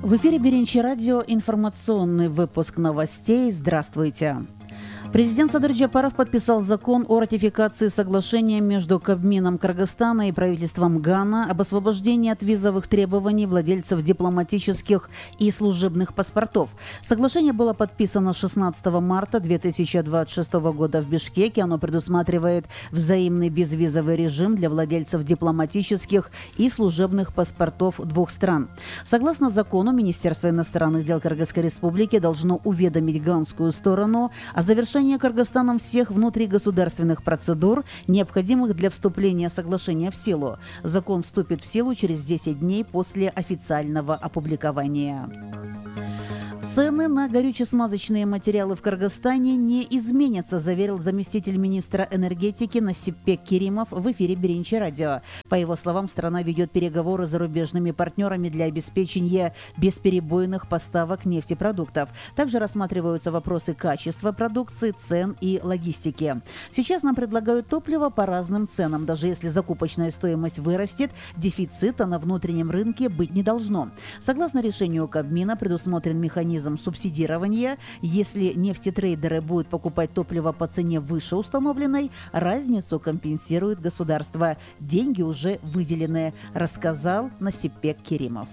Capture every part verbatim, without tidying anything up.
В эфире Беренчи радио, информационный выпуск новостей. Здравствуйте. Президент Садыр Джапаров подписал закон о ратификации соглашения между Кабмином Кыргызстана и правительством Гана об освобождении от визовых требований владельцев дипломатических и служебных паспортов. Соглашение было подписано шестнадцатого марта две тысячи двадцать шестого года в Бишкеке. Оно предусматривает взаимный безвизовый режим для владельцев дипломатических и служебных паспортов двух стран. Согласно закону, Министерство иностранных дел Кыргызской Республики должно уведомить ганскую сторону о завершении Кыргызстаном всех внутригосударственных процедур, необходимых для вступления соглашения в силу. Закон вступит в силу через десять дней после официального опубликования. Цены на горюче-смазочные материалы в Кыргызстане не изменятся, заверил заместитель министра энергетики Насипбек Керимов в эфире Беренчи радио. По его словам, страна ведет переговоры с зарубежными партнерами для обеспечения бесперебойных поставок нефтепродуктов. Также рассматриваются вопросы качества продукции, цен и логистики. Сейчас нам предлагают топливо по разным ценам. Даже если закупочная стоимость вырастет, дефицита на внутреннем рынке быть не должно. Согласно решению Кабмина, предусмотрен механизм субсидирования. Если нефтетрейдеры будут покупать топливо по цене выше установленной, разницу компенсирует государство. Деньги уже выделены, рассказал Насипбек Керимов.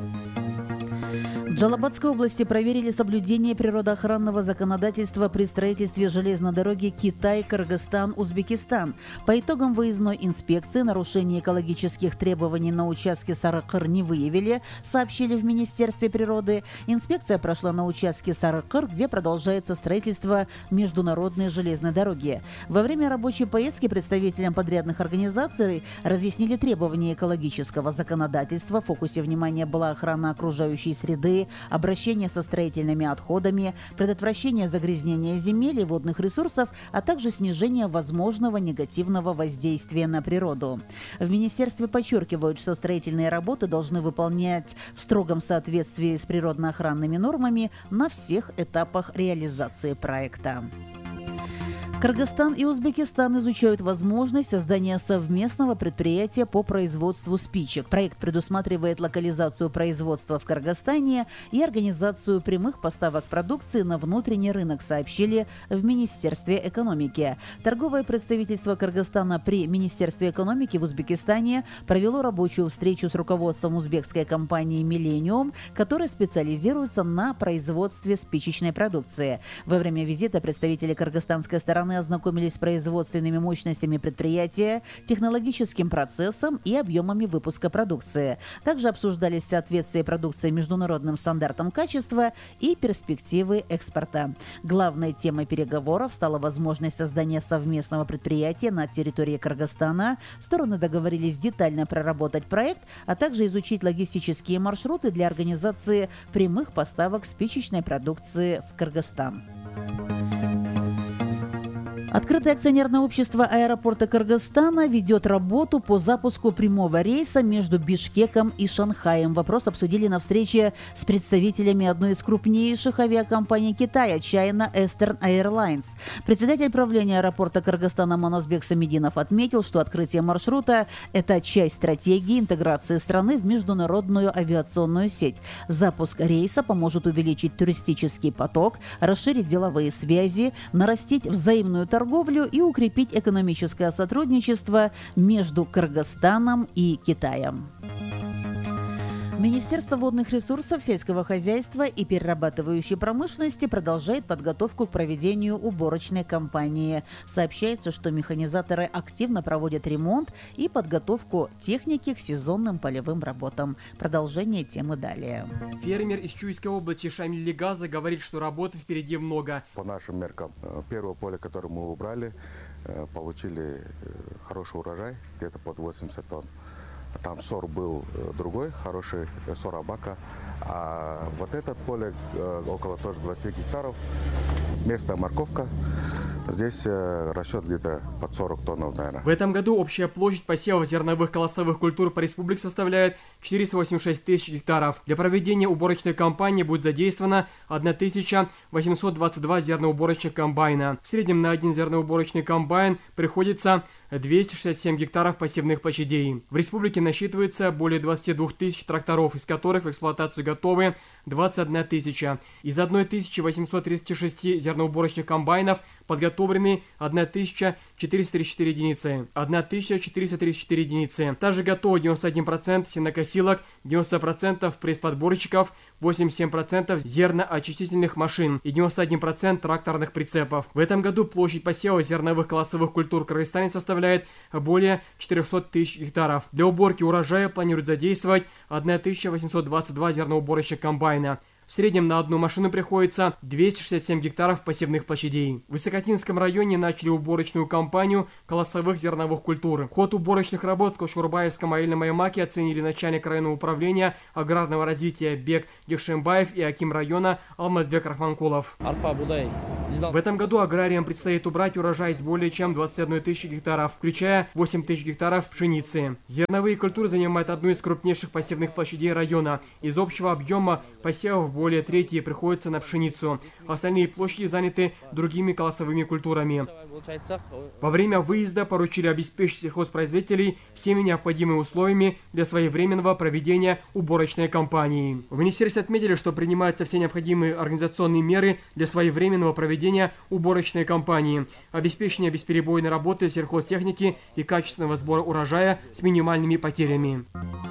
В Джалабадской области проверили соблюдение природоохранного законодательства при строительстве железной дороги Китай-Кыргызстан-Узбекистан. По итогам выездной инспекции нарушения экологических требований на участке Сарыкыр не выявили, сообщили в Министерстве природы. Инспекция прошла на участке Сарыкыр, где продолжается строительство международной железной дороги. Во время рабочей поездки представителям подрядных организаций разъяснили требования экологического законодательства. В фокусе внимания была охрана окружающей среды, обращение со строительными отходами, предотвращение загрязнения земель и водных ресурсов, а также снижение возможного негативного воздействия на природу. В министерстве подчеркивают, что строительные работы должны выполнять в строгом соответствии с природно-охранными нормами на всех этапах реализации проекта. Кыргызстан и Узбекистан изучают возможность создания совместного предприятия по производству спичек. Проект предусматривает локализацию производства в Кыргызстане и организацию прямых поставок продукции на внутренний рынок, сообщили в Министерстве экономики. Торговое представительство Кыргызстана при Министерстве экономики в Узбекистане провело рабочую встречу с руководством узбекской компании «Миллениум», которая специализируется на производстве спичечной продукции. Во время визита представители кыргызстанской стороны ознакомились с производственными мощностями предприятия, технологическим процессом и объемами выпуска продукции. Также обсуждались соответствие продукции международным стандартам качества и перспективы экспорта. Главной темой переговоров стала возможность создания совместного предприятия на территории Кыргызстана. Стороны договорились детально проработать проект, а также изучить логистические маршруты для организации прямых поставок спичечной продукции в Кыргызстан. Открытое акционерное общество аэропорта Кыргызстана ведет работу по запуску прямого рейса между Бишкеком и Шанхаем. Вопрос обсудили на встрече с представителями одной из крупнейших авиакомпаний Китая – China Eastern Airlines. Председатель правления аэропорта Кыргызстана Маназбек Самединов отметил, что открытие маршрута – это часть стратегии интеграции страны в международную авиационную сеть. Запуск рейса поможет увеличить туристический поток, расширить деловые связи, нарастить взаимную торговлю, торговлю и укрепить экономическое сотрудничество между Кыргызстаном и Китаем. Министерство водных ресурсов, сельского хозяйства и перерабатывающей промышленности продолжает подготовку к проведению уборочной кампании. Сообщается, что механизаторы активно проводят ремонт и подготовку техники к сезонным полевым работам. Продолжение темы далее. Фермер из Чуйской области Шамиль Легаза говорит, что работы впереди много. По нашим меркам, первое поле, которое мы убрали, получили хороший урожай, где-то под восемьдесят тонн. Там сор был другой, хороший сор Абака. А вот это поле около тоже двадцати гектаров. Местная морковка. Здесь расчет где-то под сорок тонн, наверное. В этом году общая площадь посевов зерновых колосовых культур по республике составляет четыреста восемьдесят шесть тысяч гектаров. Для проведения уборочной кампании будет задействовано тысяча восемьсот двадцать два зерноуборочных комбайна. В среднем на один зерноуборочный комбайн приходится двести шестьдесят семь гектаров пассивных площадей. В республике насчитывается более двадцати двух тысяч тракторов, из которых в эксплуатацию готовы двадцать одна тысяча. Из тысячи восьмисот тридцати шести зерноуборочных комбайнов подготовлены тысяча четыреста тридцать четыре единицы. тысяча четыреста тридцать четыре единицы. Также готово девяносто один процент сенокосилок, девяносто процентов пресс-подборщиков, восемьдесят семь процентов зерноочистительных машин и девяносто один процент тракторных прицепов. В этом году площадь посева зерновых колосовых культур в Кыргызстане составляет более четырёхсот тысяч гектаров. Для уборки урожая планируют задействовать тысяча восемьсот двадцать два зерноуборочных комбайна. В среднем на одну машину приходится двести шестьдесят семь гектаров пассивных площадей. В Высокотинском районе начали уборочную кампанию колосовых зерновых культур. Ход уборочных работ в Кошурбаевском аильном аймаке оценили начальник районного управления аграрного развития Бек Гекшембаев и аким района Алмазбек Рахманкулов. В этом году аграриям предстоит убрать урожай с более чем двадцати одной тысячи гектаров, включая восемь тысяч гектаров пшеницы. Зерновые культуры занимают одну из крупнейших пассивных площадей района. Из общего объема посевов более трети приходится на пшеницу. Остальные площади заняты другими колосовыми культурами. Во время выезда поручили обеспечить сельхозпроизводителей всеми необходимыми условиями для своевременного проведения уборочной кампании. В министерстве отметили, что принимаются все необходимые организационные меры для своевременного проведения уборочной кампании, обеспечения бесперебойной работы сельхозтехники и качественного сбора урожая с минимальными потерями.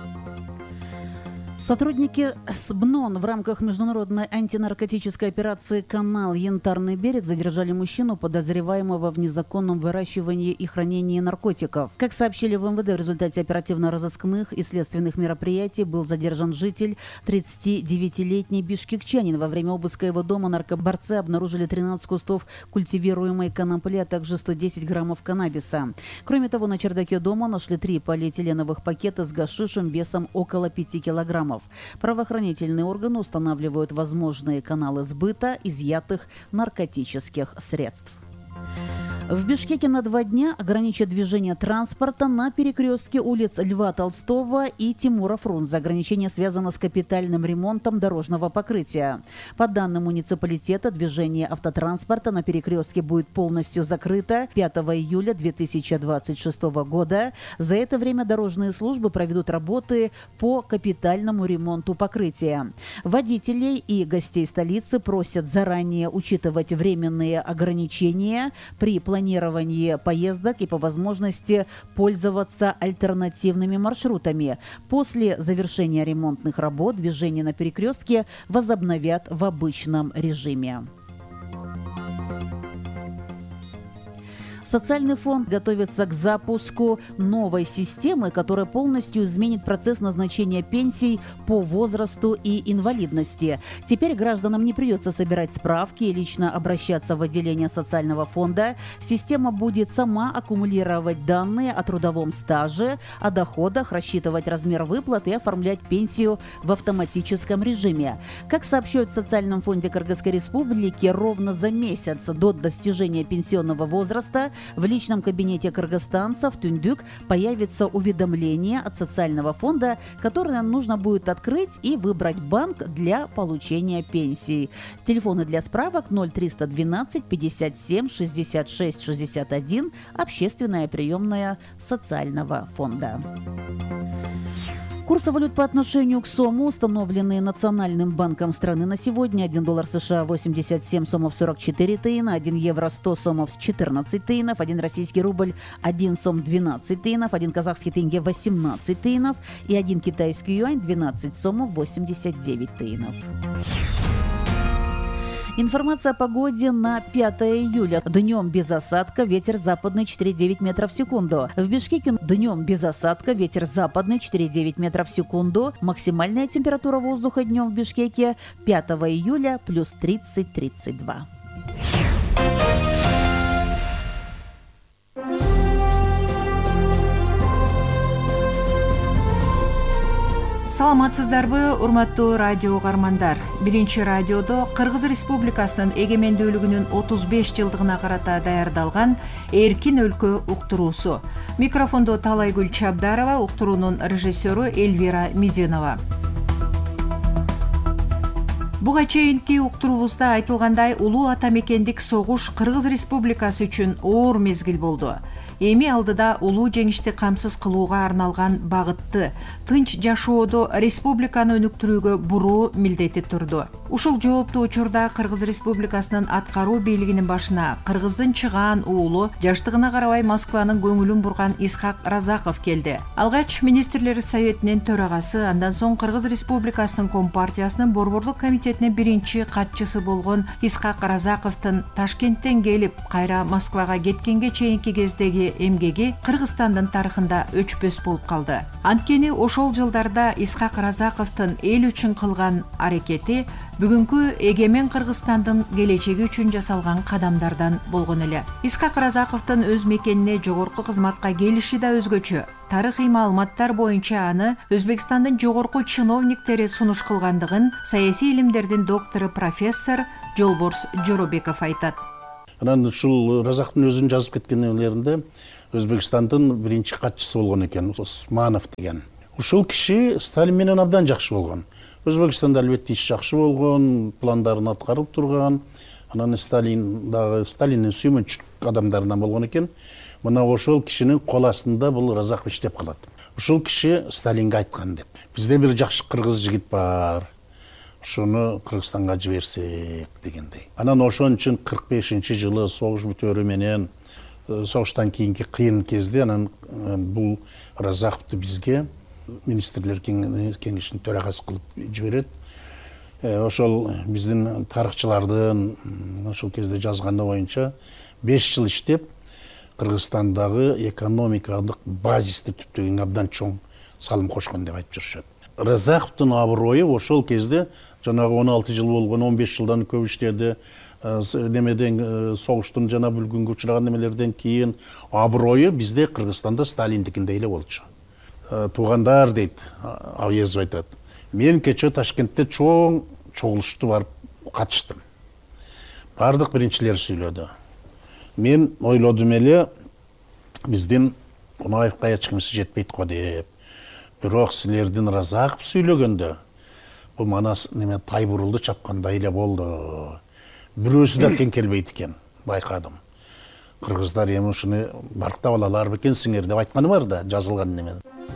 Сотрудники СБНОН в рамках международной антинаркотической операции «Канал Янтарный берег» задержали мужчину, подозреваемого в незаконном выращивании и хранении наркотиков. Как сообщили в МВД, в результате оперативно-розыскных и следственных мероприятий был задержан житель тридцатидевятилетний бишкекчанин. Во время обыска его дома наркоборцы обнаружили тринадцать кустов культивируемой конопли, а также сто десять граммов каннабиса. Кроме того, на чердаке дома нашли три полиэтиленовых пакета с гашишем весом около пяти килограммов. Правоохранительные органы устанавливают возможные каналы сбыта изъятых наркотических средств. В Бишкеке на два дня ограничат движение транспорта на перекрестке улиц Льва Толстого и Тимура Фрунзе. Ограничение связано с капитальным ремонтом дорожного покрытия. По данным муниципалитета, движение автотранспорта на перекрестке будет полностью закрыто пятого июля две тысячи двадцать шестого года. За это время дорожные службы проведут работы по капитальному ремонту покрытия. Водителей и гостей столицы просят заранее учитывать временные ограничения при планировании планировании поездок и по возможности пользоваться альтернативными маршрутами. После завершения ремонтных работ движение на перекрестке возобновят в обычном режиме. Социальный фонд готовится к запуску новой системы, которая полностью изменит процесс назначения пенсий по возрасту и инвалидности. Теперь гражданам не придется собирать справки и лично обращаться в отделение социального фонда. Система будет сама аккумулировать данные о трудовом стаже, о доходах, рассчитывать размер выплат и оформлять пенсию в автоматическом режиме. Как сообщают в Социальном фонде Кыргызской Республики, ровно за месяц до достижения пенсионного возраста в личном кабинете кыргызстанцев Түндүк появится уведомление от социального фонда, которое нам нужно будет открыть и выбрать банк для получения пенсии. Телефоны для справок ноль триста двенадцать пятьдесят семь шестьдесят шесть шестьдесят один, общественная приемная социального фонда. Курсы валют по отношению к сому, установленные Национальным банком страны на сегодня: один доллар США восемьдесят семь сомов сорок четыре тыйна, один евро сто сомов четырнадцать тыйнов, один российский рубль один сом двенадцать тыйнов, один казахский тенге восемнадцать тыйнов и один китайский юань двенадцать сомов восемьдесят девять тыйнов. Информация о погоде на пятое июля. Днем без осадка, ветер западный четыре целых девять метров в секунду. В Бишкеке днем без осадка, ветер западный четыре целых девять метров в секунду. Максимальная температура воздуха днем в Бишкеке пятого июля плюс тридцать — тридцать два. Саламатсыздарбы, урматтуу радио угармандар. Биринчи радиодо Кыргыз Республикасынын эгемендүүлүгүнүн отуз беш жылдыгына карата даярдалган Эркин өлкө уктуруусу. Микрофондо Талайгүл Чабдарова, уктуруунун режиссеру Эльвира Мединова. Буга чейинки уктуруубузда айтылгандай, улуу ата мекендик согуш Кыргыз Республикасы үчүн оор мезгил болду. эми алдыда улуу жеңишти камсыз кылууга арналган багытты тынч жашоодо республиканы өнүктүрүүгө буруу милдети турду. Ушул жооптуу учурда Кыргыз Республикасынын аткаруу бийлигинин башына Кыргыздын чыгаан уулу, жаштыгына карабай Москванын көңүлүн бурган Исхак Разаков келди. Алгач министрлер советинин төрагасы, андан соң Кыргыз Республикасынын Компартиясынын борборлук комитетинин биринчи катчысы болгон Исхак Разаковдун Ташкенттен келип, кайра Москвага кеткенге чейинки кездеги эмгеги Кыргызстандын тарыхында өчпөс болуп калды. Анткени ошол жылдарда Исхак Разаковдун эл үчүн кылган аракети бүгүнкү эгемен Кыргызстандын келечеги үчүн жасалган кадамдардан болгон эле. Исхак Разаковдун өз мекенине жогорку кызматка келиши да өзгөчө. Тарыхый маалыматтар боюнча аны Өзбекстандын жогорку чиновниктери сунуш кылгандыгын саясий илимдердин доктору профессор Жолборс Жоробеков айтат. Анан ушул Разаковдун өзүнүн жазып кеткендеринде Өзбекстандын биринчи катчысы болгон экен, Усманов деген. Ушул киши Сталин менен абдан жакшы болгон. Өзбекстанда албетте иш жакшы болгон, пландарын аткарып турган. Анан Сталин дагы Сталиндин сүймөнчү адамдарынан болгон экен. Мына ошол кишинин кол астында бул Разаков иштеп калат. Ушул киши Сталинге айткан деп. Бизде бир жакшы кыргыз жигит бар. Ушуну Кыргызстанга жиберсек дегендей. Анан ошон үчүн кырк бешинчи жылы согуш бүтөөрү менен согуштан кийинки кыйын кезде анан бул Разаковду бизге министрлер кеңешинин төрагасы кылып жиберет. Ошол биздин тарыхчылардын ошол кезде жазганы боюнча беш жыл иштеп Кыргызстандагы экономикалык базисти түптөгөнгө абдан чоң салым кошкон деп айтып жүрүшөт. Разаковдун аброю ошол кезде жанагы он алты жыл болгон, он беш жылдан көп иштеди. Немеден согуштун жана бүлгүнгө учураган немелерден кийин аброю бизде Кыргызстанда Сталиндикиндей эле болчу. Туугандар дейт, Авъездов айтат. Мен кече Ташкентте чоң чогулушту барып катыштым. Бардык биринчилер сүйлөдү. Мен ойлодум эле, биздин Кунаевка эч кимиси жетпейт го деп. Бирок силердин Разаков сүйлөгөндө бул манас неме Тайбурулду чапкандай эле болду. Бирөөсү да тең келбейт экен, байкадым. Кыргыздар эми ушуну барктап алалар бекен сиңер деп айтканы бар да, жазылган неме.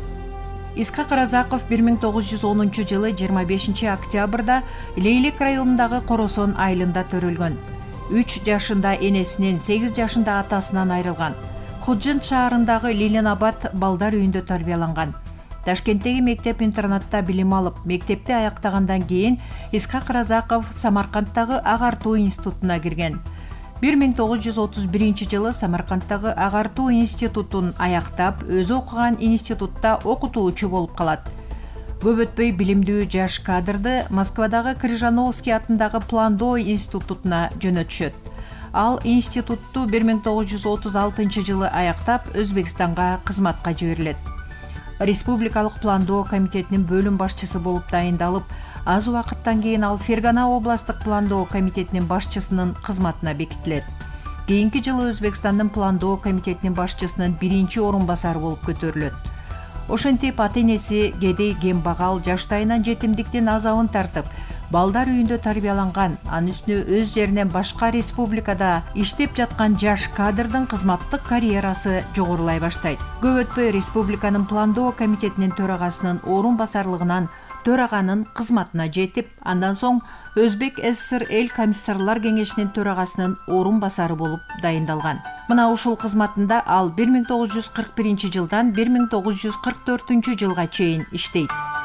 Исхак Разаков бир миң тогуз жүз онунчу жылы жыйырма бешинчи октябрда Лейлек районундагы Коросон айылында төрөлгөн. үч жашында энесинен, сегиз жашында атасынан айрылган. Ходжент шаарындагы Лиленабад балдар үйүндө тарбияланган. Ташкенттеги мектеп-интернатта билим алып, мектепти аяктагандан кийин Исхак Разаков Самаркандтагы Агартуу институтуна кирген. бир миң тогуз жүз отуз биринчи жылы Самаркандтагы Агартуу институтун аяктап, өзү окуган институтта окутуучу болуп калат. Көп өтпөй билимдүү жаш кадрды Москвадагы Крыжановский атындагы Пландой институтуна жөнөтүшөт. Ал институтту бир миң тогуз жүз отуз алтынчы жылы аяктап, Өзбекстанга кызматка жиберилет. Республикалык пландоо комитетинин бөлүм башчысы болуп дайындалып, аз убакыттан кийин ал Фергана областык пландоо комитетинин башчысынын кызматына бекитилет. Кийинки жылы Өзбекстандын пландоо комитетинин башчысынын биринчи орун басары болуп көтөрүлөт. Ошентип ата-энеси кедей кембагал жаштайынан жетимдиктин азабын тартып, балдар үйүндө тарбияланган, анын үстүнө өз жеринен башка республикада иштеп жаткан жаш кадрдын кызматтык карьерасы жогорулай баштайт. Көп өтпөй республиканын пландоо комитетинин төрагасынын орун басарлыгынан төраганын кызматына жетип, андан соң Өзбек СССР эл комиссарлар кеңешинин төрагасынын орун басары болуп дайындалган. Мына ушул кызматында ал бир миң тогуз жүз кырк биринчи жылдан бир миң тогуз жүз кырк төртүнчү жылга чейин иштейт.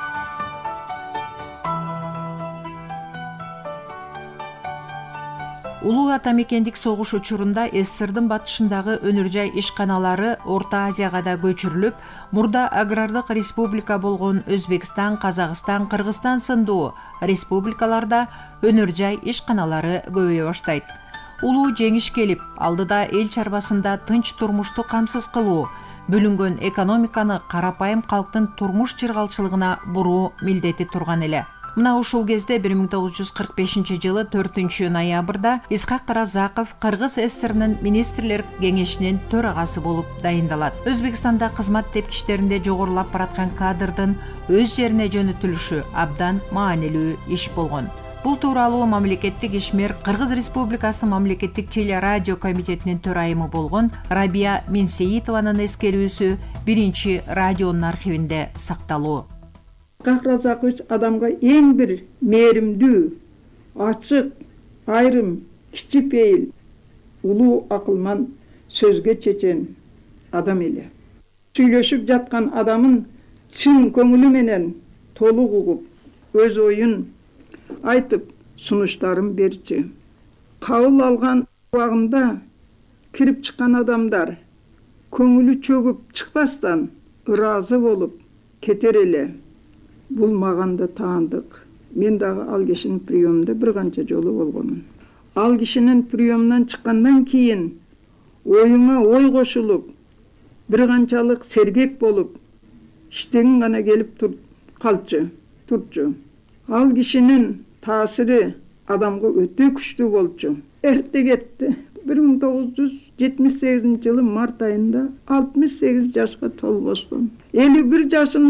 Улуу ата мекендик согуш учурунда СССРдын батышындагы өнөр жай ишканалары Орто Азияга да көчүрүлүп, мурда агрардык республика болгон Өзбекстан, Казакстан, Кыргызстан сындуу республикаларда өнөр жай ишканалары көбөйө баштайт. Улуу жеңиш келип, алдыда эл чарбасында тынч турмушту камсыз кылуу, бөлүнгөн экономиканы карапайым калктын турмуш чыргалчылыгына буруу милдети турган эле. Мына ушул кезде бир миң тогуз жүз кырк бешинчи жылы төртүнчү ноябрда Исхак Разаков Кыргыз СССРнын министрлер кеңешинин төрагасы болуп дайындалат. Өзбекстанда кызмат тепкичтеринде жогорулап бараткан кадрдын өз жерине жөнөтүлүшү абдан маанилүү иш болгон. Бул тууралуу мамлекеттик ишмер Кыргыз Республикасынын мамлекеттик телерадио комитетинин төрайымы болгон Рабия Менсеитованын эскерүүсү биринчи радионун архивинде сакталуу. Кахразакыч адамга эң бир мээримдүү, ачык, айрым, кичипейил, улуу акылман, сөзгө чечен адам эле. Сүйлөшүп жаткан адамын чын көңүлү менен толук угуп, өз оюн айтып, сунуштарын берчү. Кабыл алган убагында кирип чыккан адамдар көңүлү чөгүп чыкпастан ыраазы болуп кетер эле. Бул мага да таандык. Мен дагы ал кишинин приемунда бир канча жолу болгонмун. Ал кишинин приемунан чыккандан кийин оюңа ой кошулуп, бир канчалык сергек болуп, иштегин гана келип тур калчу, турчу. Ал кишинин таасири адамга өтө күчтүү болчу. Эрте кетти. бир миң тогуз жүз жетимиш сегизинчи жылы март айында алтымыш сегиз жашка толбостон. элүү бир жашын